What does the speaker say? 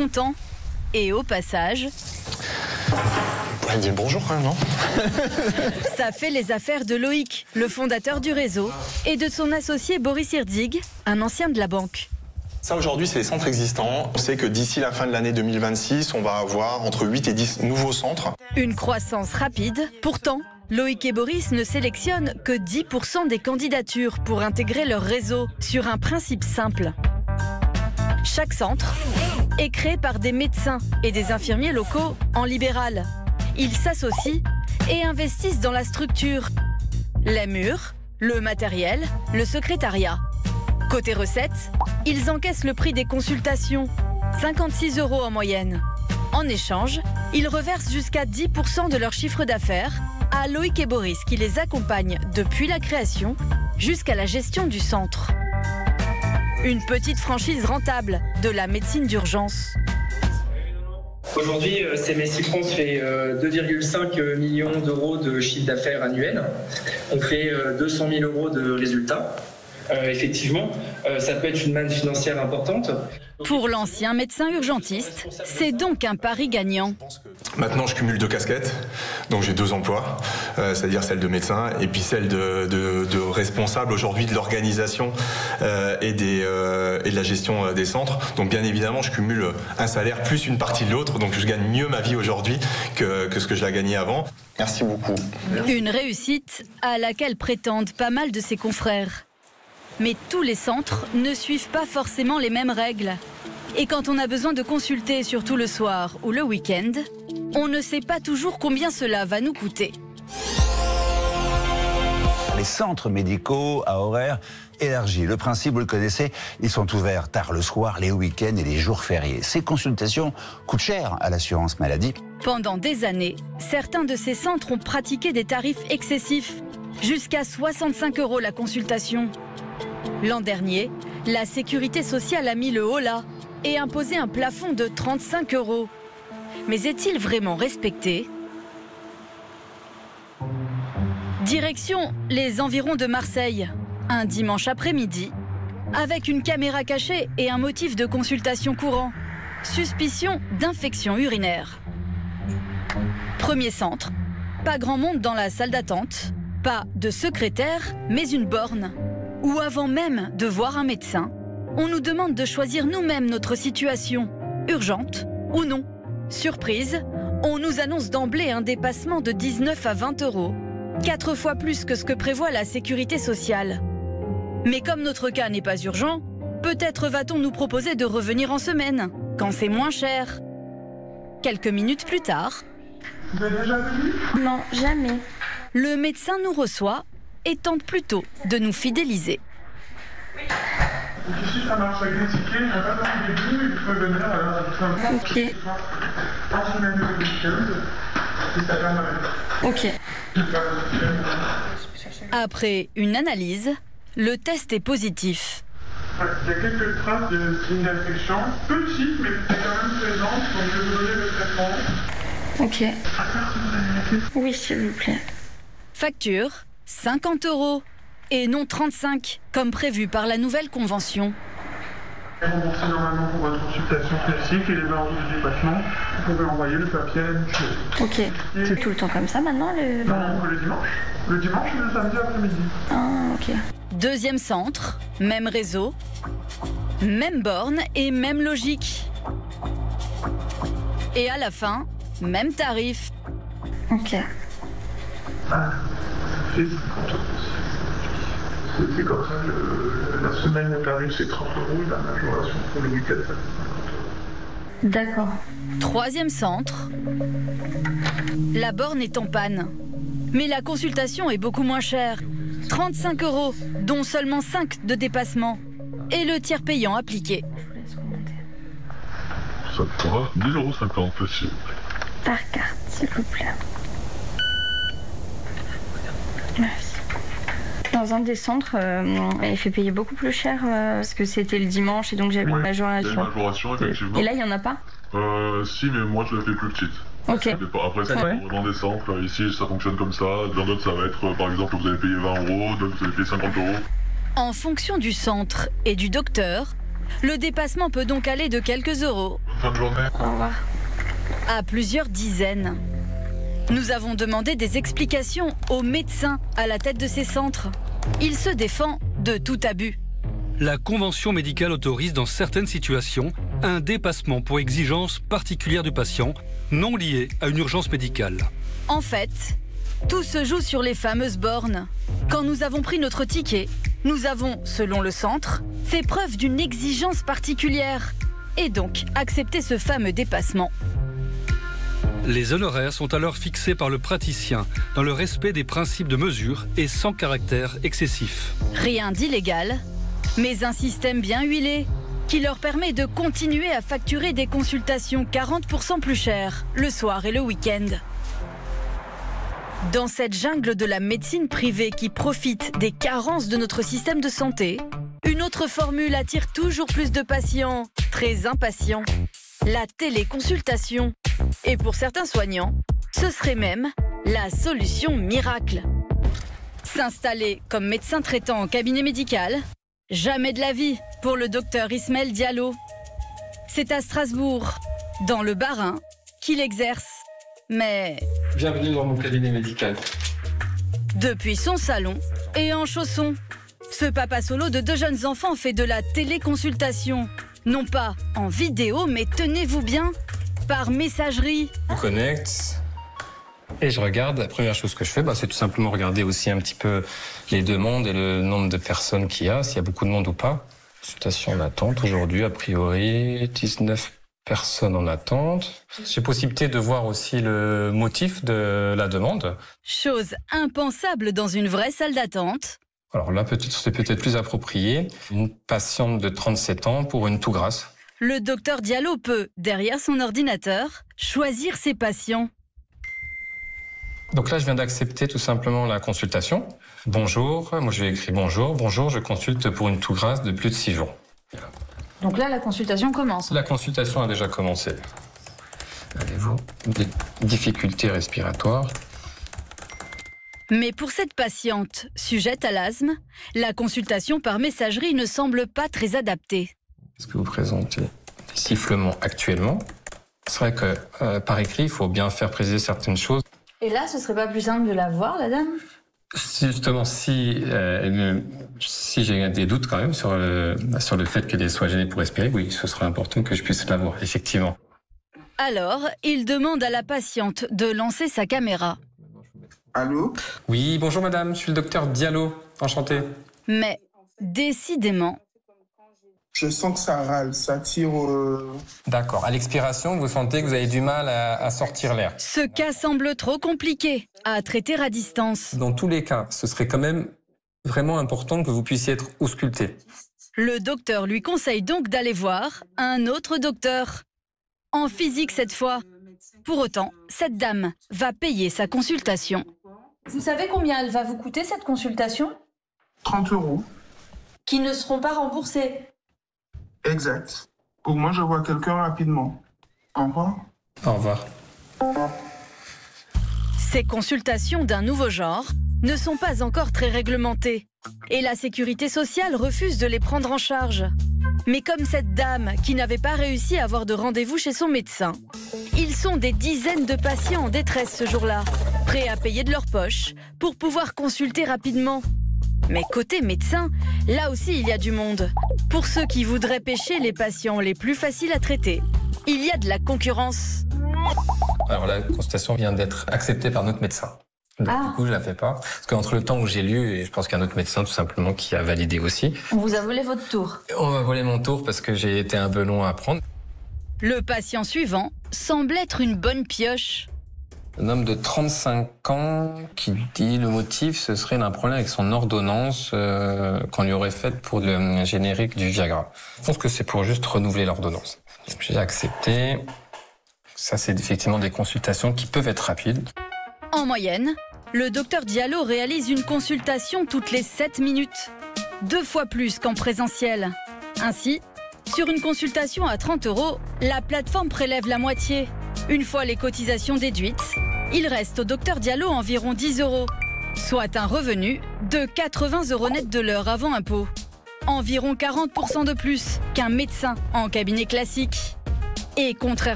content. Et au passage... On pourrait dire bonjour quand même, non? Ça fait les affaires de Loïc, le fondateur du réseau, et de son associé Boris Hirdzig, un ancien de la banque. Ça, aujourd'hui, c'est les centres existants. On sait que d'ici la fin de l'année 2026, on va avoir entre 8 et 10 nouveaux centres. Une croissance rapide. Pourtant, Loïc et Boris ne sélectionnent que 10% des candidatures pour intégrer leur réseau sur un principe simple. Chaque centre est créé par des médecins et des infirmiers locaux en libéral. Ils s'associent et investissent dans la structure, les murs, le matériel, le secrétariat. Côté recettes, ils encaissent le prix des consultations, 56 € en moyenne. En échange, ils reversent jusqu'à 10% de leur chiffre d'affaires à Loïc et Boris qui les accompagnent depuis la création jusqu'à la gestion du centre. Une petite franchise rentable de la médecine d'urgence. Aujourd'hui, CMSI France fait 2,5 millions d'euros de chiffre d'affaires annuel. On fait 200 000 € de résultats. Effectivement, ça peut être une manne financière importante. Pour l'ancien médecin urgentiste, c'est donc un pari gagnant. Maintenant, je cumule 2 casquettes, donc j'ai 2 emplois, c'est-à-dire celle de médecin et puis celle de responsable aujourd'hui de l'organisation et de la gestion des centres. Donc bien évidemment, je cumule un salaire plus une partie de l'autre, donc je gagne mieux ma vie aujourd'hui que ce que je la gagnais avant. Merci beaucoup. Une réussite à laquelle prétendent pas mal de ses confrères. Mais tous les centres ne suivent pas forcément les mêmes règles. Et quand on a besoin de consulter, surtout le soir ou le week-end, on ne sait pas toujours combien cela va nous coûter. Les centres médicaux à horaires élargis. Le principe, vous le connaissez, ils sont ouverts tard le soir, les week-ends et les jours fériés. Ces consultations coûtent cher à l'assurance maladie. Pendant des années, certains de ces centres ont pratiqué des tarifs excessifs, jusqu'à 65 € la consultation. L'an dernier, la sécurité sociale a mis le holà et imposé un plafond de 35 €. Mais est-il vraiment respecté? Direction les environs de Marseille, un dimanche après-midi, avec une caméra cachée et un motif de consultation courant. Suspicion d'infection urinaire. Premier centre, pas grand monde dans la salle d'attente, pas de secrétaire, mais une borne. Où avant même de voir un médecin, on nous demande de choisir nous-mêmes notre situation, urgente ou non. Surprise, on nous annonce d'emblée un dépassement de 19 à 20 €, 4 fois plus que ce que prévoit la sécurité sociale. Mais comme notre cas n'est pas urgent, peut-être va-t-on nous proposer de revenir en semaine, quand c'est moins cher. Quelques minutes plus tard... Vous êtes déjà venu? Non, jamais. Le médecin nous reçoit et tente plutôt de nous fidéliser. Ici, ça marche avec des tickets, il n'y a pas de début, il faut venir à Ok. en semaine de week-end, et ça permet. Ok. Après une analyse, le test est positif. Il y a quelques traces de signes d'infection, petites, mais c'est quand même présentes, donc je vais vous donner le traitement. Ok. Oui, s'il vous plaît. Facture, 50 € et non 35, comme prévu par la nouvelle convention. Remboursé normalement pour votre consultation classique et les ordres de dépassement. Vous pouvez envoyer le papier à une chose. Ok. C'est tout le temps comme ça maintenant le... Non, le dimanche. Le dimanche et le samedi après-midi. Ah, ok. Deuxième centre, même réseau, même borne et même logique. Et à la fin, même tarif. Ok. Ah, c'est comme ça, la semaine le tarif c'est 30 € et la majoration pour le week-end ça fait 50 €. D'accord. Troisième centre, la borne est en panne. Mais la consultation est beaucoup moins chère. 35 €, dont seulement 5 de dépassement. Et le tiers payant appliqué. Ça fera 10,50 €, s'il vous plaît. Par carte, s'il vous plaît. Merci. Dans un des centres, il fait payer beaucoup plus cher parce que c'était le dimanche et donc j'avais une majoration. Il y a une majoration, effectivement. Et là, il n'y en a pas? Si, mais moi je la fais plus petite. Ok. Ça dépend. Après, ça dépend dans des centres. Ici, ça fonctionne comme ça. Dans d'autres, ça va être, par exemple, vous allez payer 20 €, d'autres, vous allez payer 50 €. En fonction du centre et du docteur, Le dépassement peut donc aller de quelques euros Bonne journée. Au revoir. à plusieurs dizaines. Nous avons demandé des explications aux médecins à la tête de ces centres. Il se défend de tout abus. La convention médicale autorise dans certaines situations un dépassement pour exigence particulière du patient, non liée à une urgence médicale. En fait, tout se joue sur les fameuses bornes. Quand nous avons pris notre ticket, nous avons, selon le centre, fait preuve d'une exigence particulière et donc accepté ce fameux dépassement. Les honoraires sont alors fixés par le praticien dans le respect des principes de mesure et sans caractère excessif. Rien d'illégal, mais un système bien huilé qui leur permet de continuer à facturer des consultations 40% plus chères le soir et le week-end. Dans cette jungle de la médecine privée qui profite des carences de notre système de santé, une autre formule attire toujours plus de patients, très impatients. La téléconsultation. Et pour certains soignants, ce serait même la solution miracle. S'installer comme médecin traitant en cabinet médical, jamais de la vie pour le docteur Ismaël Diallo. C'est à Strasbourg, dans le Bas-Rhin, qu'il exerce. Mais Bienvenue dans mon cabinet médical. depuis son salon et en chaussons, ce papa solo de 2 jeunes enfants fait de la téléconsultation. Non pas en vidéo, mais tenez-vous bien, par messagerie. Je me connecte et je regarde. La première chose que je fais, c'est tout simplement regarder aussi un petit peu les demandes et le nombre de personnes qu'il y a, s'il y a beaucoup de monde ou pas. Consultation en attente aujourd'hui, a priori 19 personnes en attente. J'ai possibilité de voir aussi le motif de la demande. Chose impensable dans une vraie salle d'attente. Alors là, c'est peut-être plus approprié. Une patiente de 37 ans pour une toux grasse. Le docteur Diallo peut, derrière son ordinateur, choisir ses patients. Donc là, je viens d'accepter tout simplement la consultation. Bonjour, moi je vais écrire bonjour. Bonjour, je consulte pour une toux grasse de plus de 6 jours. Donc là, la consultation commence. La consultation a déjà commencé. Avez-vous des difficultés respiratoires? Mais pour cette patiente sujette à l'asthme, la consultation par messagerie ne semble pas très adaptée. Est-ce que vous présentez des sifflements actuellement? C'est vrai que par écrit, il faut bien faire préciser certaines choses. Et là, ce serait pas plus simple de la voir, la dame? Justement, si j'ai des doutes quand même sur le fait qu'elle soit gênée pour respirer, oui, ce serait important que je puisse la voir, effectivement. Alors, il demande à la patiente de lancer sa caméra. Allô? Oui, bonjour madame, je suis le docteur Diallo, enchanté. Mais, décidément, Je sens que ça râle, ça tire... D'accord, à l'expiration, vous sentez que vous avez du mal à sortir l'air. ce cas semble trop compliqué à traiter à distance. Dans tous les cas, ce serait quand même vraiment important que vous puissiez être ausculté. Le docteur lui conseille donc d'aller voir un autre docteur. En physique cette fois. Pour autant, cette dame va payer sa consultation. Vous savez combien elle va vous coûter cette consultation? 30 €. Qui ne seront pas remboursés. Exact. Au moins, je vois quelqu'un rapidement. Au revoir. Au revoir. Ces consultations d'un nouveau genre ne sont pas encore très réglementées. Et la sécurité sociale refuse de les prendre en charge. Mais comme cette dame qui n'avait pas réussi à avoir de rendez-vous chez son médecin, ils sont des dizaines de patients en détresse ce jour-là, prêts à payer de leur poche pour pouvoir consulter rapidement. Mais côté médecin, là aussi il y a du monde. Pour ceux qui voudraient pêcher les patients les plus faciles à traiter, il y a de la concurrence. Alors la consultation vient d'être acceptée par notre médecin. Donc, du coup, je la fais pas. Parce qu'entre le temps où j'ai lu, et je pense qu'il y a un autre médecin tout simplement qui a validé aussi. On vous a volé votre tour. On m'a volé mon tour parce que j'ai été un peu long à prendre. Le patient suivant semble être une bonne pioche. Un homme de 35 ans qui dit le motif, ce serait un problème avec son ordonnance qu'on lui aurait faite pour le générique du Viagra. Je pense que c'est pour juste renouveler l'ordonnance. J'ai accepté. Ça, c'est effectivement des consultations qui peuvent être rapides. En moyenne, le docteur Diallo réalise une consultation toutes les 7 minutes. 2 fois plus qu'en présentiel. Ainsi, sur une consultation à 30 €, la plateforme prélève la moitié. Une fois les cotisations déduites, il reste au docteur Diallo environ 10 €, soit un revenu de 80 € net de l'heure avant impôt. environ 40% de plus qu'un médecin en cabinet classique. Et contrairement